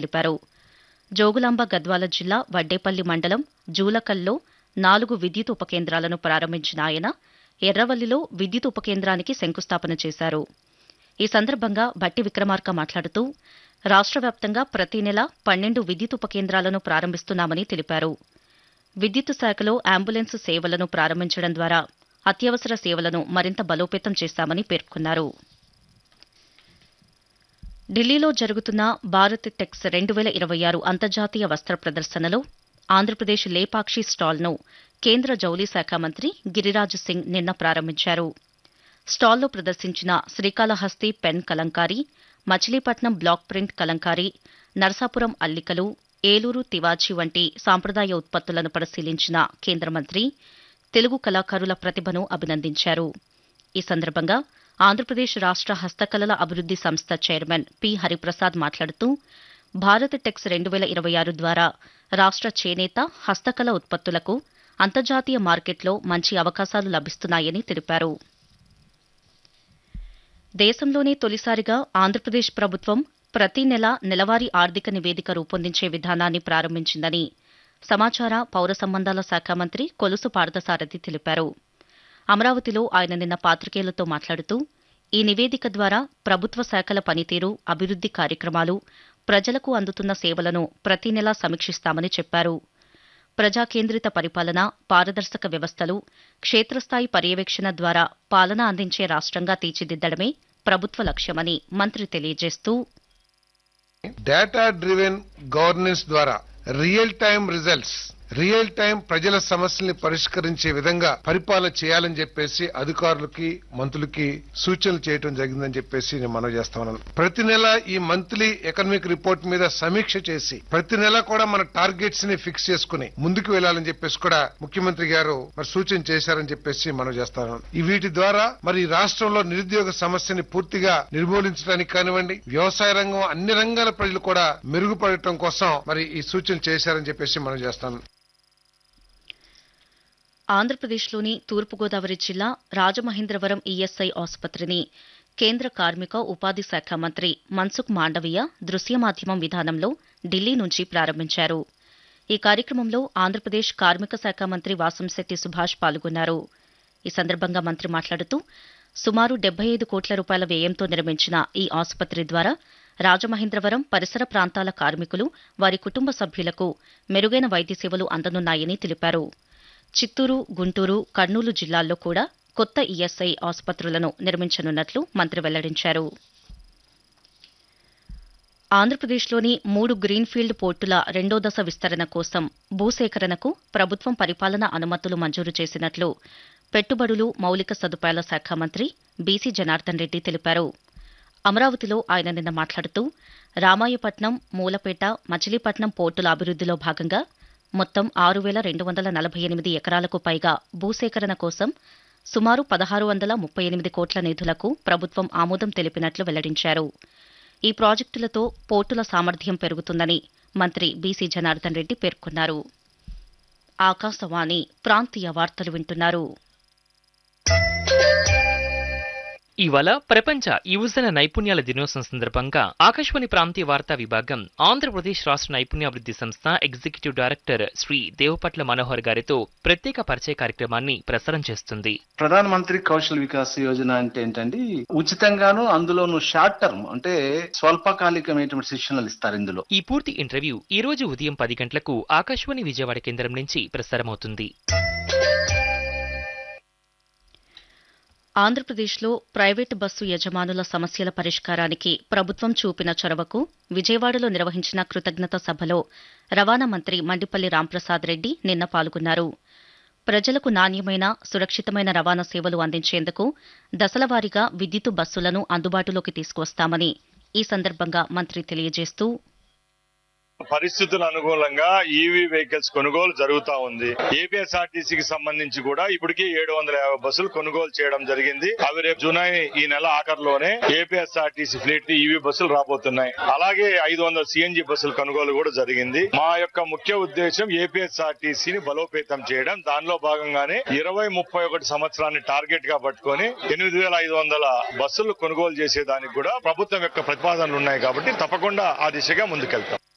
తెలిపారు. జోగులాంబ గద్వాల జిల్లా వడ్డేపల్లి మండలం జూలకల్లో 4 విద్యుత్ ఉపకేంద్రాలను ప్రారంభించిన ఆయన ఎర్రవల్లిలో విద్యుత్ ఉపకేంద్రానికి శంకుస్థాపన చేశారు. ఈ సందర్భంగా భట్టి విక్రమార్క మాట్లాడుతూ రాష్ట్ర వ్యాప్తంగా ప్రతి నెల 12 విద్యుత్ ఉపకేంద్రాలను ప్రారంభిస్తున్నామని తెలిపారు. విద్యుత్ శాఖలో అంబులెన్స్ సేవలను ప్రారంభించడం ద్వారా అత్యవసర సేవలను మరింత బలోపేతం చేశామని పేర్కొన్నారు. ఢిల్లీలో జరుగుతున్న భారత్ టెక్స్ 2026 అంతర్జాతీయ వస్త్ర ప్రదర్శనలో ఆంధ్రప్రదేశ్ లేపాక్షి స్టాల్ను కేంద్ర జౌళి శాఖ మంత్రి గిరిరాజ్ సింగ్ నిన్న ప్రారంభించారు. స్టాల్లో ప్రదర్శించిన Srikalahasti pen Kalamkari, Machilipatnam black print Kalamkari, Narasapuram అల్లికలు, ఏలూరు తివాచీ వంటి సాంప్రదాయ ఉత్పత్తులను పరిశీలించిన కేంద్ర మంత్రి తెలుగు కళాకారుల ప్రతిభను అభినందించారు. ఈ సందర్భంగా ఆంధ్రప్రదేశ్ రాష్ట్ర హస్తకళల అభివృద్ది సంస్థ చైర్మన్ పి హరిప్రసాద్ మాట్లాడుతూ భారత్ టెక్స్ 2026 ద్వారా రాష్ట్ర చేనేత, హస్తకళ ఉత్పత్తులకు అంతర్జాతీయ మార్కెట్లో మంచి అవకాశాలు లభిస్తున్నాయని తెలిపారు. దేశంలోనే తొలిసారిగా ఆంధ్రప్రదేశ్ ప్రభుత్వం ప్రతి నెల నెలవారీ ఆర్థిక నివేదిక రూపొందించే విధానాన్ని ప్రారంభించిందని సమాచార, పౌర సంబంధాల శాఖ మంత్రి కొలుసు పార్థసారథి తెలిపారు. అమరావతిలో ఆయన నిన్న పాత్రికేయులతో మాట్లాడుతూ ఈ నివేదిక ద్వారా ప్రభుత్వ శాఖల పనితీరు, అభివృద్ది కార్యక్రమాలు, ప్రజలకు అందుతున్న సేవలను ప్రతి నెలా సమీక్షిస్తామని చెప్పారు. ప్రజాకేంద్రిత పరిపాలన, పారదర్శక వ్యవస్థలు, క్షేత్రస్థాయి పర్యవేక్షణ ద్వారా పాలన అందించే రాష్ట్రంగా తీర్చిదిద్దడమే ప్రభుత్వ లక్ష్యమని మంత్రి తెలియజేస్తూ డేటా డ్రివెన్ గవర్నెన్స్ ద్వారా real time results, real time ప్రజల సమస్యల్ని పరిష్కరించే విధంగా పరిపాలన చేయాలని చెప్పేసి అధికారులకి, మంత్రులకి సూచనలు చేయడం జరిగిందని చెప్పేసి నేను మనవి చేస్తా ఉన్నాను. ప్రతి నెల ఈ మంత్లీ ఎకనామిక్ రిపోర్ట్ మీద సమీక్ష చేసి ప్రతి నెల కూడా మన టార్గెట్స్ ని ఫిక్స్ చేసుకుని ముందుకు వెళ్లాలని చెప్పేసి కూడా ముఖ్యమంత్రి గారు మరి సూచన చేశారని చెప్పేసి మనవి చేస్తా ఉన్నాను. ఈ వీటి ద్వారా మరి రాష్ట్రంలో నిరుద్యోగ సమస్యని పూర్తిగా నిర్మూలించడానికి కానివ్వండి, వ్యవసాయ రంగం, అన్ని రంగాల ప్రజలు కూడా మెరుగుపడటం కోసం మరి ఈ సూచన చేశారని చెప్పేసి మనం చేస్తాను. ఆంధ్రప్రదేశ్లోని తూర్పుగోదావరి జిల్లా రాజమహేంద్రవరం ఈఎస్ఐ ఆసుపత్రిని కేంద్ర కార్మిక, ఉపాధి శాఖ మంత్రి మన్సుఖ్ మాండవీయ దృశ్య మాధ్యమం విధానంలో ఢిల్లీ నుంచి ప్రారంభించారు. ఈ కార్యక్రమంలో ఆంధ్రప్రదేశ్ కార్మిక శాఖ మంత్రి వాసంశెట్టి సుభాష్ పాల్గొన్నారు. ఈ సందర్భంగా మంత్రి మాట్లాడుతూ సుమారు 75 కోట్ల రూపాయల వ్యయంతో నిర్మించిన ఈ ఆసుపత్రి ద్వారా రాజమహేంద్రవరం, పరిసర ప్రాంతాల కార్మికులు, వారి కుటుంబ సభ్యులకు మెరుగైన వైద్య సేవలు అందనున్నాయని తెలిపారు. చిత్తూరు, గుంటూరు, కర్నూలు జిల్లాల్లో కూడా కొత్త ఈఎస్ఐ ఆసుపత్రులను నిర్మించనున్నట్లు మంత్రి వెల్లడించారు. ఆంధ్రప్రదేశ్లోని 3 గ్రీన్ఫీల్డ్ పోర్టుల రెండో దశ విస్తరణ కోసం భూసేకరణకు ప్రభుత్వం పరిపాలనా అనుమతులు మంజూరు చేసినట్లు పెట్టుబడులు, మౌలిక సదుపాయాల శాఖ మంత్రి బీసీ జనార్దన్ రెడ్డి తెలిపారు. అమరావతిలో ఆయన నిన్న మాట్లాడుతూ రామాయపట్నం, మూలపేట, మచిలీపట్నం పోర్టుల అభివృద్దిలో భాగంగా మొత్తం 6,248 ఎకరాలకు పైగా భూసేకరణ కోసం సుమారు 1,638 కోట్ల నిధులకు ప్రభుత్వం ఆమోదం తెలిపినట్లు వెల్లడించారు. ఈ ప్రాజెక్టులతో పోర్టుల సామర్థ్యం పెరుగుతుందని మంత్రి బీసీ జనార్దన్ రెడ్డి పేర్కొన్నారు. ఆకాశవాణి ప్రాంతీయ వార్తలు వింటున్నారు. ఇవాళ ప్రపంచ యువజన నైపుణ్యాల దినోత్సవం సందర్భంగా ఆకాశవాణి ప్రాంతీయ వార్తా విభాగం ఆంధ్రప్రదేశ్ రాష్ట్ర నైపుణ్యాభివృద్ధి సంస్థ ఎగ్జిక్యూటివ్ డైరెక్టర్ శ్రీ దేవపట్ల మనోహర్ గారితో ప్రత్యేక పరిచయ కార్యక్రమాన్ని ప్రసారం చేస్తుంది. ప్రధాన మంత్రి కౌశల్ వికాస్ యోజన అంటే ఏంటండి, ఉచితంగాను అందులోను షార్ట్ టర్మ్ అంటే స్వల్పకాలికమైనటువంటి శిక్షణలు ఇస్తారు. ఇందులో ఈ పూర్తి ఇంటర్వ్యూ ఈ రోజు ఉదయం 10 గంటలకు ఆకాశవాణి విజయవాడ కేంద్రం నుంచి ప్రసారమవుతుంది. ఆంధ్రప్రదేశ్లో ప్రైవేటు బస్సు యజమానుల సమస్యల పరిష్కారానికి ప్రభుత్వం చూపిన చొరవకు విజయవాడలో నిర్వహించిన కృతజ్ఞత సభలో రవాణా మంత్రి మండిపల్లి రాంప్రసాద్ రెడ్డి నిన్న పాల్గొన్నారు. ప్రజలకు నాణ్యమైన, సురక్షితమైన రవాణా సేవలు అందించేందుకు దశలవారీగా విద్యుత్ బస్సులను అందుబాటులోకి తీసుకువస్తామని ఈ సందర్భంగా మంత్రి తెలియజేస్తూ పరిస్థితుల అనుకూలంగా ఈవీ వెహికల్స్ కొనుగోలు జరుగుతా ఉంది. ఏపీఎస్ఆర్టీసీకి సంబంధించి కూడా ఇప్పటికీ 750 బస్సులు కొనుగోలు చేయడం జరిగింది. అవి రేపు జూలై ఈ నెల ఆఖరులోనే ఏపీఎస్ఆర్టీసీ ఫ్లీట్ ఈవీ బస్సులు రాబోతున్నాయి. అలాగే 500 సిఎన్జి బస్సులు కొనుగోలు కూడా జరిగింది. మా యొక్క ముఖ్య ఉద్దేశం ఏపీఎస్ఆర్టీసీని బలోపేతం చేయడం. దానిలో భాగంగానే 2031 సంవత్సరాన్ని టార్గెట్ గా పట్టుకొని 8500 బస్సులు కొనుగోలు చేసేదానికి కూడా ప్రభుత్వం యొక్క ప్రతిపాదనలు ఉన్నాయి. కాబట్టి తప్పకుండా ఆ దిశగా ముందుకెళ్తాం.